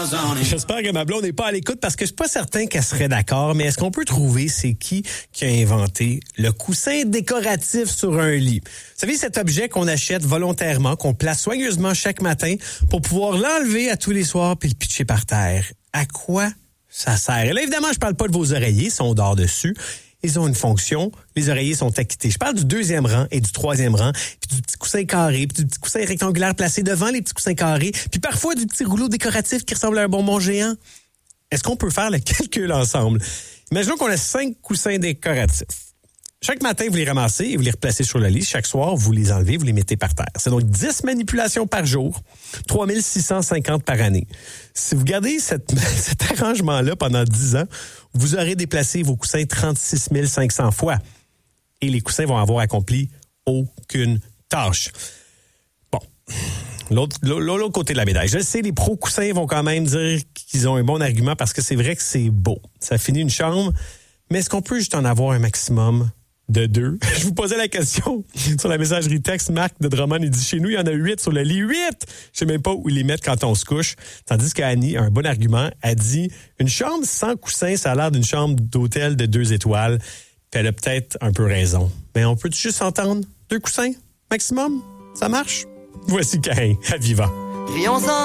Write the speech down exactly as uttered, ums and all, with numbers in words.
J'espère que ma blonde n'est pas à l'écoute parce que je suis pas certain qu'elle serait d'accord, mais est-ce qu'on peut trouver c'est qui qui a inventé le coussin décoratif sur un lit? Vous savez, cet objet qu'on achète volontairement, qu'on place soigneusement chaque matin pour pouvoir l'enlever à tous les soirs puis le pitcher par terre. À quoi ça sert? Et là, évidemment, je parle pas de vos oreillers, ils sont dehors dessus. Ils ont une fonction. Les oreillers sont acquittés. Je parle du deuxième rang et du troisième rang, puis du petit coussin carré, puis du petit coussin rectangulaire placé devant les petits coussins carrés, puis parfois du petit rouleau décoratif qui ressemble à un bonbon géant. Est-ce qu'on peut faire le calcul ensemble? Imaginons qu'on a cinq coussins décoratifs. Chaque matin, vous les ramassez et vous les replacez sur le lit. Chaque soir, vous les enlevez, vous les mettez par terre. C'est donc dix manipulations par jour, trois mille six cent cinquante par année. Si vous gardez cette, cet arrangement-là pendant dix ans, vous aurez déplacé vos coussins trente-six mille cinq cents fois. Et les coussins vont avoir accompli aucune tâche. Bon. L'autre, l'autre côté de la médaille. Je le sais, les pro-coussins vont quand même dire qu'ils ont un bon argument parce que c'est vrai que c'est beau. Ça finit une chambre. Mais est-ce qu'on peut juste en avoir un maximum de deux? Je vous posais la question sur la messagerie texte. Marc de Drummond, il dit, chez nous, il y en a huit sur le lit. Huit! Je sais même pas où les mettre quand on se couche. Tandis qu'Annie a un bon argument. Elle dit, une chambre sans coussin, ça a l'air d'une chambre d'hôtel de deux étoiles. Puis elle a peut-être un peu raison. Mais on peut juste s'entendre? Deux coussins maximum? Ça marche? Voici Caïn à Vivant.